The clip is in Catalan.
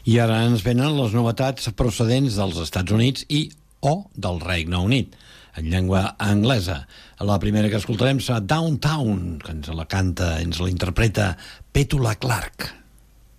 I ara ens venen les novetats procedents dels Estats Units o del Regne Unit, en llengua anglesa. La primera que escoltarem serà Downtown, que ens la canta, ens la interpreta Petula Clark.